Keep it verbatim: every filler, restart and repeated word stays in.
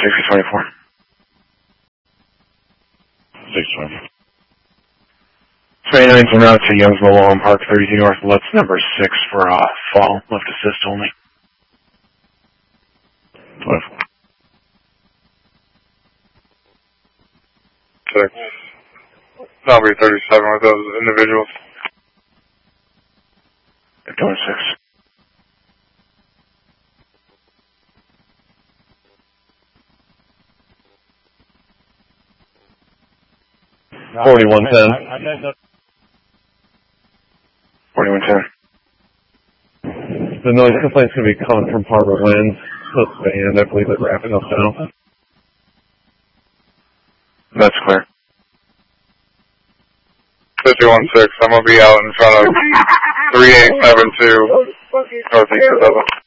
sixty twenty-four. six twenty-four. twenty-ninth en route to Youngsville, Wallen Park, thirty-two North, Lutz, number six for uh, fall, left assist only. twenty-four. Six. That'll be thirty-seven with those individuals. Going six. Forty-one ten. Forty-one ten. The noise complaint's going to be coming from Harbor Winds. Close to the end, I believe it's wrapping up now. That's clear. fifty-one six, I'm going to be out in front of three eight seven two Northeast seven.